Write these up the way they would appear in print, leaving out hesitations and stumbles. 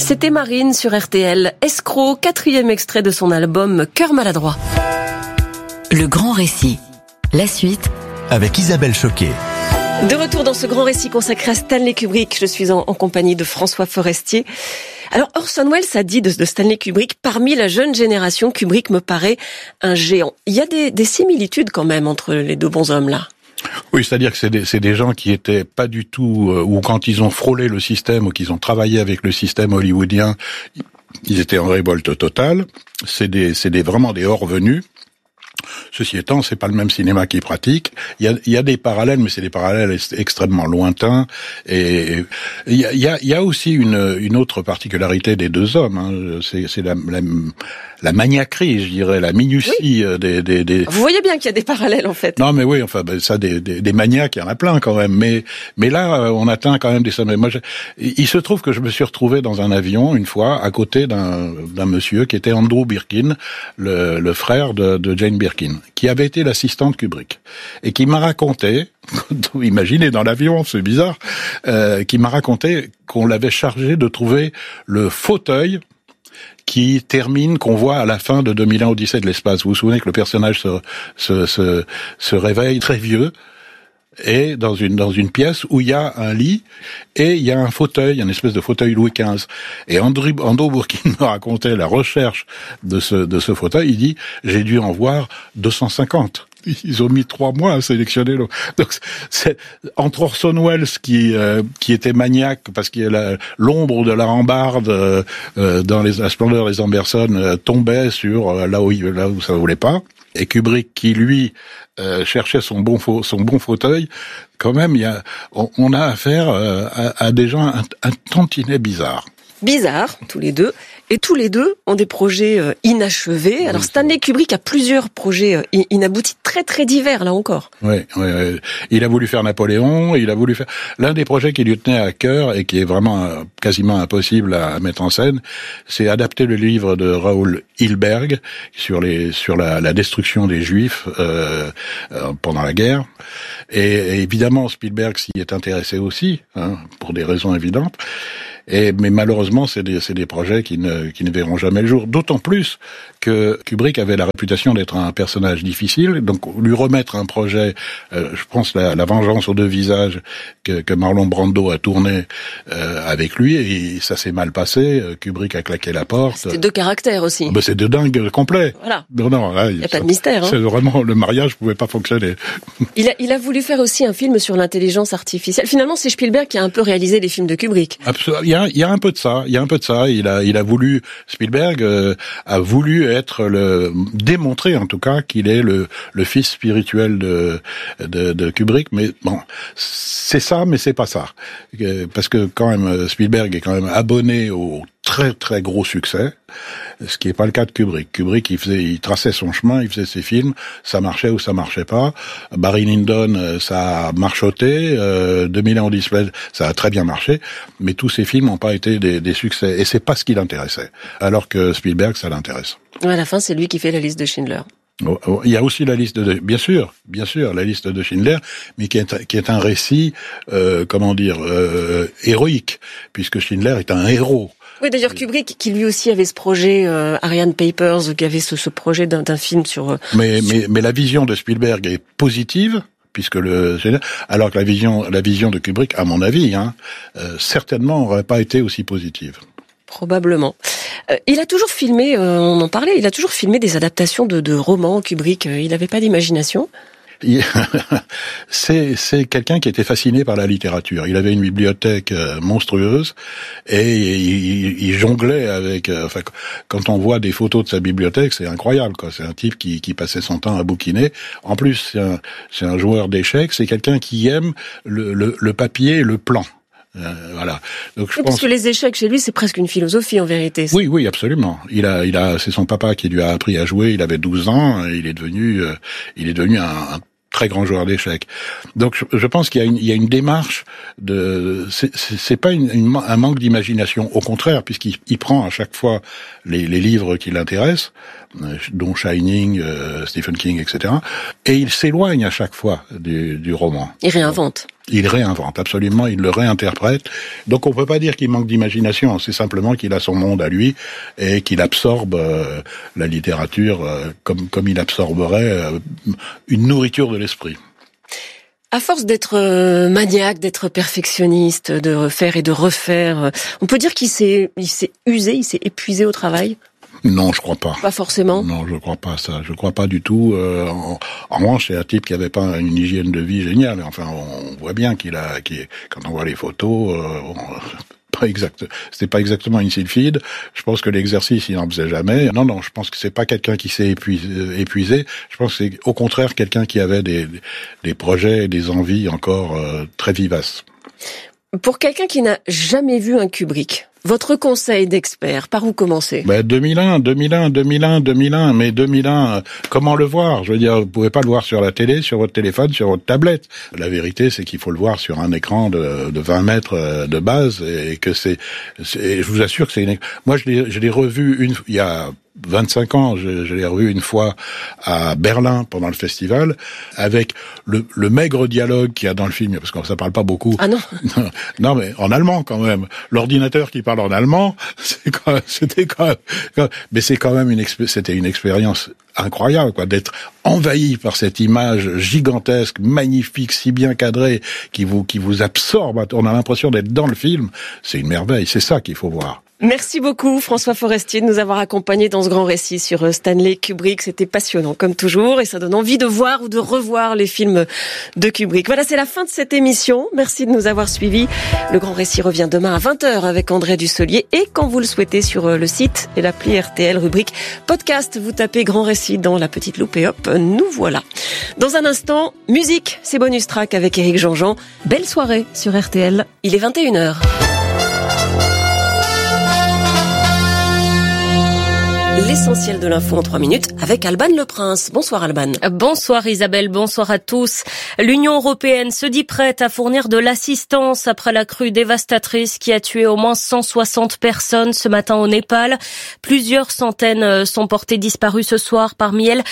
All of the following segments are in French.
C'était Marine sur RTL. Escroc, 4e extrait de son album Cœur maladroit. Le grand récit. La suite avec Isabelle Choquet. De retour dans ce grand récit consacré à Stanley Kubrick, je suis en compagnie de François Forestier. Alors Orson Welles a dit de Stanley Kubrick, parmi la jeune génération, Kubrick me paraît un géant. Il y a des similitudes quand même entre les deux bonshommes là. Oui, c'est-à-dire que c'est des gens qui étaient pas du tout, ou quand ils ont frôlé le système, ou qu'ils ont travaillé avec le système hollywoodien, ils étaient en révolte totale. C'est vraiment des hors-venus. Ceci étant, c'est pas le même cinéma qu'ils pratiquent. Il y a des parallèles, mais c'est des parallèles extrêmement lointains. Et il y a aussi une autre particularité des deux hommes. Hein. C'est la maniaquerie, je dirais, la minutie des. Vous voyez bien qu'il y a des parallèles en fait. Non, mais oui, enfin, ça, des maniaques, il y en a plein quand même. Mais là, on atteint quand même des sommets. Moi, il se trouve que je me suis retrouvé dans un avion une fois à côté d'un monsieur qui était Andrew Birkin, le frère de Jane Birkin, qui avait été l'assistant de Kubrick et qui m'a raconté, imaginez dans l'avion, c'est bizarre, qui m'a raconté qu'on l'avait chargé de trouver le fauteuil qu'on voit à la fin de 2001 Odyssée de l'espace. Vous vous souvenez que le personnage se réveille très vieux et dans une pièce où il y a un lit et il y a un fauteuil, une espèce de fauteuil Louis XV. Et Andrew Birkin me racontait la recherche de ce fauteuil. Il dit, j'ai dû en voir 250. Ils ont mis 3 mois à sélectionner le. Donc c'est entre Orson Welles qui était maniaque parce qu'il y a l'ombre de la rambarde dans la splendeur des Anderson tombait sur là où ça voulait pas, et Kubrick qui lui cherchait son bon fauteuil. Quand même, on a affaire à des gens un tantinet bizarres. Bizarres, tous les deux. Et tous les deux ont des projets inachevés. Alors Stanley Kubrick a plusieurs projets inaboutis, très très divers là encore. Oui. Il a voulu faire Napoléon, il a voulu faire l'un des projets qui lui tenait à cœur et qui est vraiment quasiment impossible à mettre en scène, c'est adapter le livre de Raoul Hilberg sur la destruction des Juifs pendant la guerre. Et évidemment Spielberg s'y est intéressé aussi, pour des raisons évidentes. Mais malheureusement, c'est des projets qui ne verront jamais le jour. D'autant plus que Kubrick avait la réputation d'être un personnage difficile. Donc, lui remettre un projet, je pense la Vengeance aux deux visages que Marlon Brando a tourné avec lui, et ça s'est mal passé. Kubrick a claqué la porte. C'était de caractère aussi. C'est de dingue complet. Voilà. Non, là, il n'y a pas de mystère. C'est vraiment, le mariage pouvait pas fonctionner. Il a voulu faire aussi un film sur l'intelligence artificielle. Finalement, c'est Spielberg qui a un peu réalisé les films de Kubrick. Absolument. Il y a un peu de ça. Il a voulu, Spielberg a voulu démontrer en tout cas qu'il est le fils spirituel de Kubrick. Mais bon, c'est ça, mais c'est pas ça. Parce que quand même, Spielberg est quand même abonné au très très gros succès, ce qui est pas le cas de Kubrick. Kubrick, il traçait son chemin, il faisait ses films, ça marchait ou ça marchait pas. Barry Lyndon, ça a marchoté. 2001 Odyssey, ça a très bien marché, mais tous ces films n'ont pas été des succès, et c'est pas ce qui l'intéressait. Alors que Spielberg, ça l'intéresse. À la fin, c'est lui qui fait la liste de Schindler. Il y a aussi la liste bien sûr, la liste de Schindler, mais qui est un récit, héroïque, puisque Schindler est un héros. Oui, d'ailleurs Kubrick, qui lui aussi avait ce projet Ariane Papers, qui avait ce projet d'un film sur. Mais la vision de Spielberg est positive, puisque alors que la vision de Kubrick, à mon avis, certainement n'aurait pas été aussi positive. Probablement. Il a toujours filmé, on en parlait, il a toujours filmé des adaptations de romans, Kubrick. Il n'avait pas d'imagination. C'est quelqu'un qui était fasciné par la littérature. Il avait une bibliothèque monstrueuse et il jonglait avec. Quand on voit des photos de sa bibliothèque, c'est incroyable, quoi. C'est un type qui passait son temps à bouquiner. En plus, c'est un joueur d'échecs. C'est quelqu'un qui aime le papier et le plan. Voilà. Donc je pense parce que les échecs chez lui, c'est presque une philosophie en vérité. Oui, absolument. C'est son papa qui lui a appris à jouer. Il avait 12 ans. Et il est devenu un très grand joueur d'échecs. Donc je pense qu'il y a une démarche c'est pas un manque d'imagination, au contraire, puisqu'il prend à chaque fois les livres qui l'intéressent. dont Shining, Stephen King, etc. Et il s'éloigne à chaque fois du roman. Il réinvente. Il réinvente, absolument, il le réinterprète. Donc on peut pas dire qu'il manque d'imagination, c'est simplement qu'il a son monde à lui et qu'il absorbe la littérature comme il absorberait une nourriture de l'esprit. À force d'être maniaque, d'être perfectionniste, de refaire et de refaire, on peut dire qu'il s'est usé, il s'est épuisé au travail? Non, je crois pas. Pas forcément. Non, je crois pas ça. Je crois pas du tout. En revanche, c'est un type qui avait pas une hygiène de vie géniale. Enfin, on voit bien quand on voit les photos, c'était pas exactement une sylphide. Je pense que l'exercice, il n'en faisait jamais. Non, je pense que c'est pas quelqu'un qui s'est épuisé. Je pense que c'est au contraire quelqu'un qui avait des projets et des envies encore très vivaces. Pour quelqu'un qui n'a jamais vu un Kubrick, votre conseil d'expert, par où commencer? 2001. Mais 2001, comment le voir? Je veux dire, vous pouvez pas le voir sur la télé, sur votre téléphone, sur votre tablette. La vérité, c'est qu'il faut le voir sur un écran de 20 mètres de base et que je vous assure que moi, je l'ai revu il y a 25 ans, je l'ai revu une fois à Berlin pendant le festival, avec le maigre dialogue qu'il y a dans le film, parce que ça parle pas beaucoup. Ah non. Non, mais en allemand quand même. L'ordinateur qui parle en allemand, mais c'est quand même c'était une expérience incroyable, quoi, d'être envahi par cette image gigantesque, magnifique, si bien cadrée, qui vous absorbe. On a l'impression d'être dans le film. C'est une merveille. C'est ça qu'il faut voir. Merci beaucoup François Forestier de nous avoir accompagnés dans ce grand récit sur Stanley Kubrick. C'était passionnant comme toujours et ça donne envie de voir ou de revoir les films de Kubrick. Voilà, c'est la fin de cette émission. Merci de nous avoir suivis. Le grand récit revient demain à 20h avec André Dussolier et quand vous le souhaitez sur le site et l'appli RTL rubrique podcast. Vous tapez grand récit dans la petite loupe et hop, nous voilà. Dans un instant, musique, c'est bonus track avec Éric Jean-Jean. Belle soirée sur RTL. Il est 21h. L'essentiel de l'info en 3 minutes avec Alban Le Prince. Bonsoir Alban. Bonsoir Isabelle, bonsoir à tous. L'Union européenne se dit prête à fournir de l'assistance après la crue dévastatrice qui a tué au moins 160 personnes ce matin au Népal. Plusieurs centaines sont portées disparues ce soir. Parmi elles,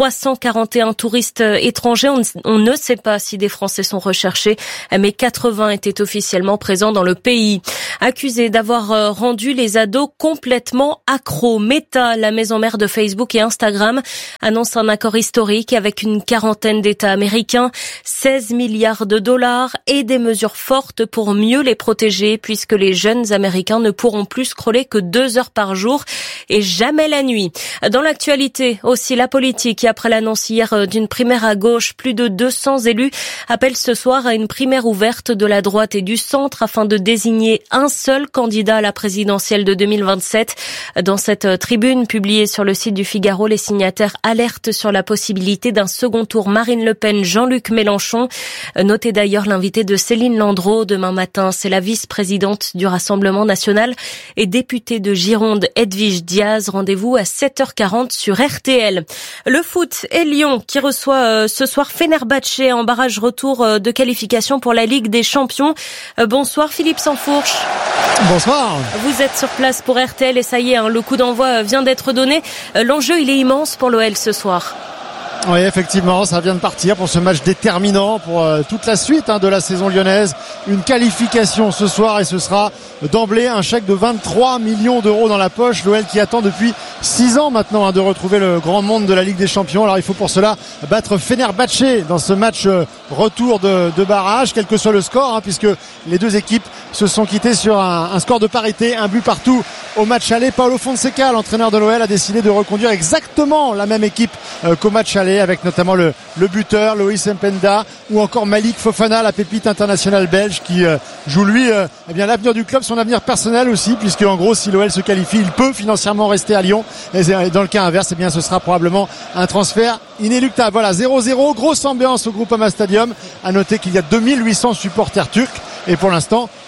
341 touristes étrangers. On ne sait pas si des Français sont recherchés, mais 80 étaient officiellement présents dans le pays. Accusés d'avoir rendu les ados complètement accros, Meta, la maison mère de Facebook et Instagram, annonce un accord historique avec une quarantaine d'États américains, 16 milliards de dollars et des mesures fortes pour mieux les protéger puisque les jeunes Américains ne pourront plus scroller que 2 heures par jour et jamais la nuit. Dans l'actualité, aussi la politique, après l'annonce hier d'une primaire à gauche, plus de 200 élus appellent ce soir à une primaire ouverte de la droite et du centre afin de désigner un seul candidat à la présidentielle de 2027. Dans cette tribune publiée sur le site du Figaro, les signataires alertent sur la possibilité d'un second tour Marine Le Pen, Jean-Luc Mélenchon. Notez d'ailleurs l'invité de Céline Landreau demain matin. C'est la vice-présidente du Rassemblement national et députée de Gironde, Edwige Diaz. Rendez-vous à 7h40 sur RTL. Le foot et Lyon qui reçoit ce soir Fenerbahçe en barrage retour de qualification pour la Ligue des Champions. Bonsoir Philippe Sansfourche. Bonsoir. Vous êtes sur place pour RTL et ça y est, le coup d'envoi vient d'être donné. L'enjeu, il est immense pour l'OL ce soir. Oui, effectivement, ça vient de partir pour ce match déterminant pour toute la suite de la saison lyonnaise. Une qualification ce soir et ce sera d'emblée un chèque de 23 millions d'euros dans la poche. L'OL qui attend depuis 6 ans maintenant de retrouver le grand monde de la Ligue des Champions. Alors il faut pour cela battre Fenerbahçe dans ce match retour de barrage, quel que soit le score, puisque les deux équipes se sont quittées sur un score de parité, un but partout au match aller. Paulo Fonseca, l'entraîneur de l'OL, a décidé de reconduire exactement la même équipe qu'au match aller, avec notamment le buteur Loïs Mpenda ou encore Malik Fofana, la pépite internationale belge qui joue lui l'avenir du club, son avenir personnel aussi, puisque en gros si l'OL se qualifie, il peut financièrement rester à Lyon et dans le cas inverse, ce sera probablement un transfert inéluctable. Voilà, 0-0, grosse ambiance au Groupama Stadium. À noter qu'il y a 2800 supporters turcs et pour l'instant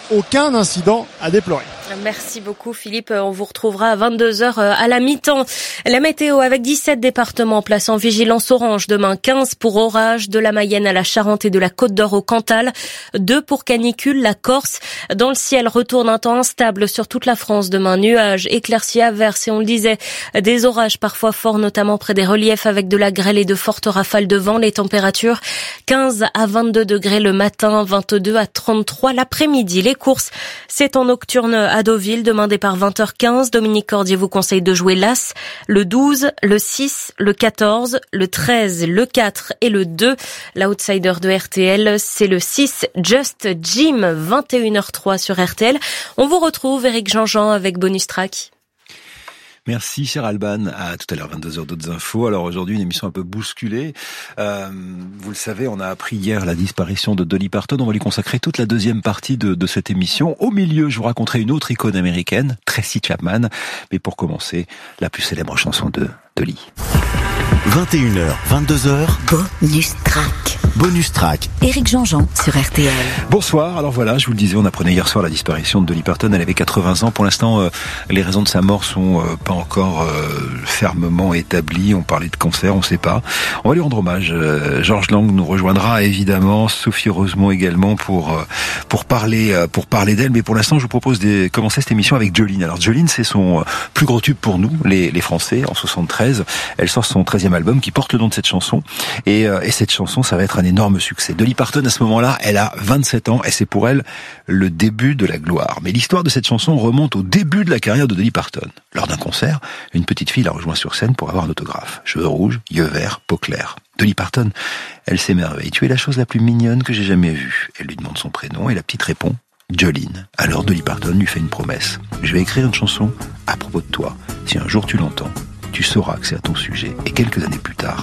aucun incident à déplorer. Merci beaucoup Philippe, on vous retrouvera à 22h à la mi-temps. La météo avec 17 départements placés en vigilance orange demain, 15 pour orage, de la Mayenne à la Charente et de la Côte d'Or au Cantal, 2 pour canicule, la Corse. Dans le ciel, retour d'un temps instable sur toute la France demain, nuages, éclaircies, averses et on le disait, des orages parfois forts notamment près des reliefs avec de la grêle et de fortes rafales de vent. Les températures 15 à 22 degrés le matin, 22 à 33 l'après-midi. Les courses, c'est en nocturne à Deauville, demain départ 20h15. Dominique Cordier vous conseille de jouer l'As, le 12, le 6, le 14, le 13, le 4 et le 2. L'outsider de RTL, c'est le 6, Just Jim, 21h03 sur RTL. On vous retrouve, Éric Jean-Jean, avec Bonus Track. Merci, cher Alban. À tout à l'heure, 22h d'autres infos. Alors aujourd'hui, une émission un peu bousculée. Vous le savez, on a appris hier la disparition de Dolly Parton. On va lui consacrer toute la deuxième partie de cette émission. Au milieu, je vous raconterai une autre icône américaine, Tracy Chapman. Mais pour commencer, la plus célèbre chanson de Dolly. 21h, 22h. Bonus Track. Bonus Track. Éric Jean-Jean sur RTL. Bonsoir. Alors voilà, je vous le disais, on apprenait hier soir la disparition de Dolly Parton. Elle avait 80 ans. Pour l'instant, les raisons de sa mort sont pas encore fermement établies. On parlait de cancer, on sait pas. On va lui rendre hommage. Georges Lang nous rejoindra évidemment, Sophie Rosemont également pour parler d'elle. Mais pour l'instant, je vous propose de commencer cette émission avec Jolene. Alors Jolene, c'est son plus gros tube pour nous, les Français, en 73. Elle sort son 13e album qui porte le nom de cette chanson. Et cette chanson, ça va être un énorme succès. Dolly Parton, à ce moment-là, elle a 27 ans et c'est pour elle le début de la gloire. Mais l'histoire de cette chanson remonte au début de la carrière de Dolly Parton. Lors d'un concert, une petite fille la rejoint sur scène pour avoir un autographe. Cheveux rouges, yeux verts, peau claire. Dolly Parton, elle s'émerveille. Tu es la chose la plus mignonne que j'ai jamais vue. Elle lui demande son prénom et la petite répond Jolene. Alors Dolly Parton lui fait une promesse. Je vais écrire une chanson à propos de toi. Si un jour tu l'entends, tu sauras que c'est à ton sujet. Et quelques années plus tard,